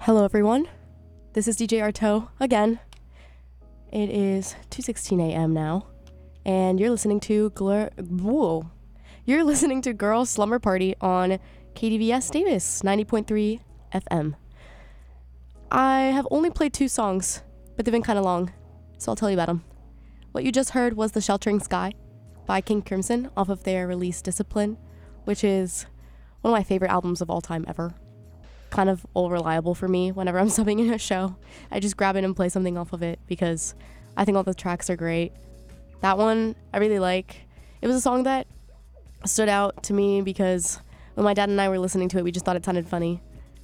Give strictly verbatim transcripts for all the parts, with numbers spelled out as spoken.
Hello everyone, this is D J Arto again. It is two sixteen a.m. now, and you're listening to Glur- Whoa. You're listening to Girls Slumber Party on K D V S Davis ninety point three F M. I have only played two songs, but they've been kind of long, so I'll tell you about them. What you just heard was The Sheltering Sky by King Crimson off of their release Discipline, which is one of my favorite albums of all time ever. Kind of all reliable for me whenever I'm subbing in a show. I just grab it and play something off of it because I think all the tracks are great. That one I really like. It was a song that stood out to me because when my dad and I were listening to it, we just thought it sounded funny.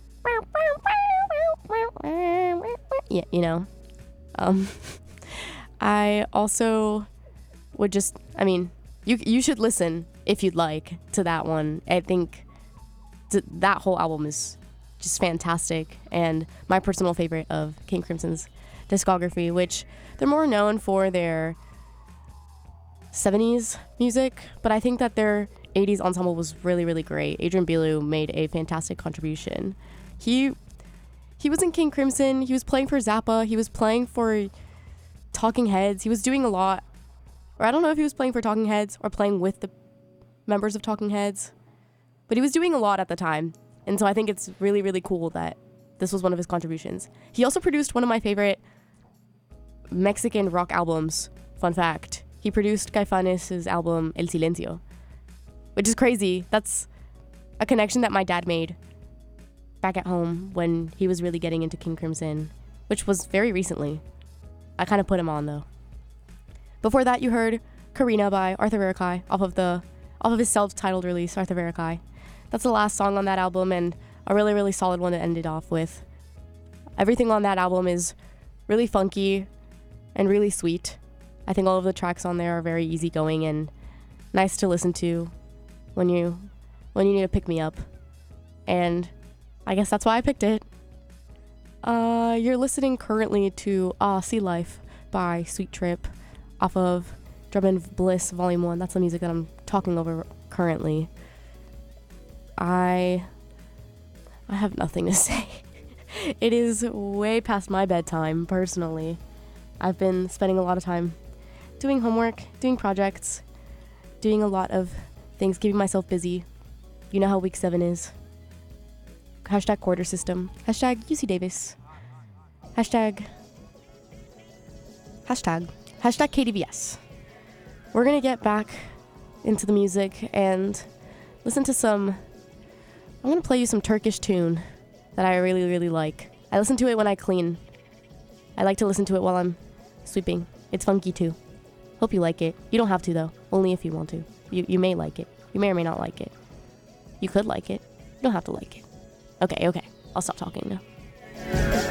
Yeah, you know. Um, I also would just, I mean, you you should listen if you'd like to that one. I think th- that whole album is just fantastic and my personal favorite of King Crimson's discography, which they're more known for their seventies music, but I think that their eighties ensemble was really, really great. Adrian Belew made a fantastic contribution. He he was in King Crimson, he was playing for Zappa, he was playing for Talking Heads, he was doing a lot. Or I don't know if he was playing for Talking Heads or playing with the members of Talking Heads, but he was doing a lot at the time. And so I think it's really, really cool that this was one of his contributions. He also produced one of my favorite Mexican rock albums. Fun fact. He produced Caifanes' album El Silencio, which is crazy. That's a connection that my dad made back at home when he was really getting into King Crimson, which was very recently. I kind of put him on, though. Before that, you heard Karina by Arthur Verocai off of the off of his self-titled release, Arthur Verocai. That's the last song on that album and a really, really solid one to end it off with. Everything on that album is really funky and really sweet. I think all of the tracks on there are very easygoing and nice to listen to when you when you need to pick me up. And I guess that's why I picked it. Uh, you're listening currently to Ah Sea Life by Sweet Trip off of Drum and Bliss Volume one. That's the music that I'm talking over currently. I I have nothing to say. It is way past my bedtime, personally. I've been spending a lot of time doing homework, doing projects, doing a lot of things, keeping myself busy. You know how week seven is. Hashtag quarter system. Hashtag U C Davis. Hashtag Hashtag Hashtag K D V S. We're gonna get back into the music and listen to some I'm going to play you some Turkish tune that I really, really like. I listen to it when I clean. I like to listen to it while I'm sweeping. It's funky too. Hope you like it. You don't have to though. Only if you want to. You you may like it. You may or may not like it. You could like it. You don't have to like it. Okay, okay. I'll stop talking now.